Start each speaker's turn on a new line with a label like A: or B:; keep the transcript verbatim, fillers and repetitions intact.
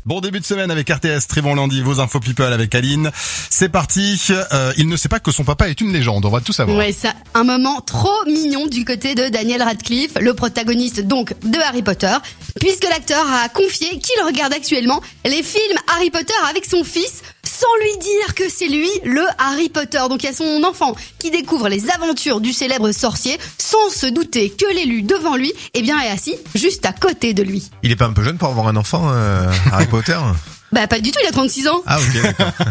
A: Bon début de semaine avec R T S, Trivon lundi, vos infos people avec Aline. C'est parti, euh, il ne sait pas que son papa est une légende, on va tout savoir.
B: Ouais, ça, un moment trop mignon du côté de Daniel Radcliffe, le protagoniste donc de Harry Potter, puisque l'acteur a confié qu'il regarde actuellement les films Harry Potter avec son fils, sans lui dire que c'est lui le Harry Potter. Donc il y a son enfant qui découvre les aventures du célèbre sorcier, sans se douter que l'élu devant lui, eh bien, est assis juste à côté de lui.
C: Il est pas un peu jeune pour avoir un enfant, euh, Harry Potter?
B: Bah pas du tout, il a trente-six ans.
C: Ah ok, d'accord.